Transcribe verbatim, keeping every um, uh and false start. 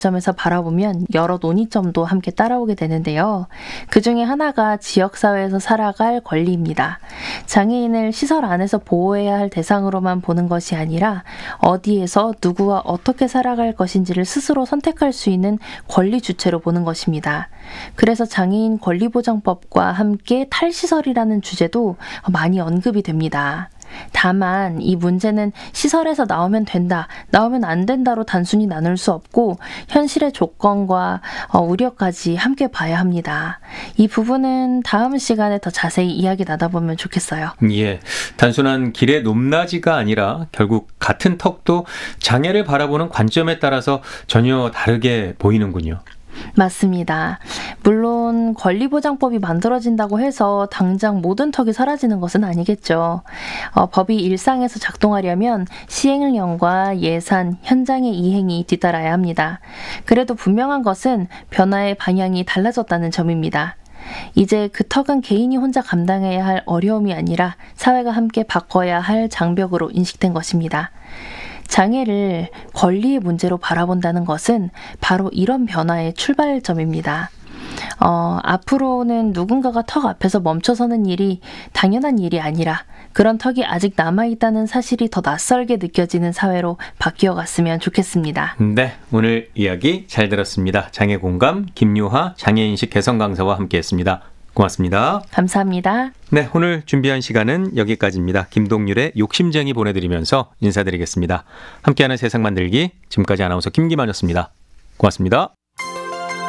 점에서 바라보면 여러 논의점도 함께 따라오게 되는데요. 그 중에 하나가 지역사회에서 살아갈 권리입니다. 장애인을 시설 안에서 보호해야 할 대상으로만 보는 것이 아니라 어디에서 누구와 어떻게 살아갈 것인지를 스스로 선택할 수 있는 권리 주체로 보는 것입니다. 그래서 장애인 권리보장법과 함께 탈시설이라는 주제도 많이 언급이 됩니다. 다만 이 문제는 시설에서 나오면 된다, 나오면 안 된다로 단순히 나눌 수 없고 현실의 조건과 어, 우려까지 함께 봐야 합니다. 이 부분은 다음 시간에 더 자세히 이야기 나눠보면 좋겠어요. 예, 단순한 길의 높낮이가 아니라 결국 같은 턱도 장애를 바라보는 관점에 따라서 전혀 다르게 보이는군요. 맞습니다. 물론 권리보장법이 만들어진다고 해서 당장 모든 턱이 사라지는 것은 아니겠죠. 어, 법이 일상에서 작동하려면 시행령과 예산, 현장의 이행이 뒤따라야 합니다. 그래도 분명한 것은 변화의 방향이 달라졌다는 점입니다. 이제 그 턱은 개인이 혼자 감당해야 할 어려움이 아니라 사회가 함께 바꿔야 할 장벽으로 인식된 것입니다. 장애를 권리의 문제로 바라본다는 것은 바로 이런 변화의 출발점입니다. 어, 앞으로는 누군가가 턱 앞에서 멈춰서는 일이 당연한 일이 아니라 그런 턱이 아직 남아있다는 사실이 더 낯설게 느껴지는 사회로 바뀌어갔으면 좋겠습니다. 네, 오늘 이야기 잘 들었습니다. 장애공감 김유하 장애인식 개선 강사와 함께했습니다. 고맙습니다. 감사합니다. 네, 오늘 준비한 시간은 여기까지입니다. 김동률의 욕심쟁이 보내드리면서 인사드리겠습니다. 함께하는 세상 만들기, 지금까지 아나운서 김기만이었습니다. 고맙습니다.